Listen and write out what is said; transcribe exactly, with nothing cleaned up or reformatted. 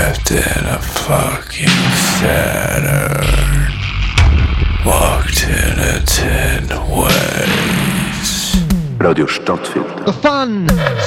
Lived in a fucking Saturn. Walked in a ten ways. Radio Stadtfilter. The fun